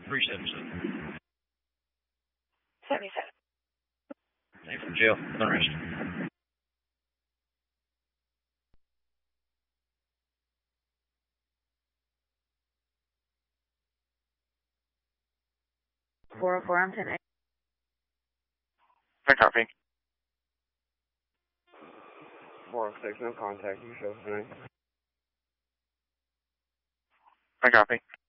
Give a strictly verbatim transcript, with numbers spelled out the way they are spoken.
three seventy-seven. seventy-seven. Name from jail. Unarrested. four oh four, I'm ten. I copy. four oh six, no contact. You show tonight. I copy.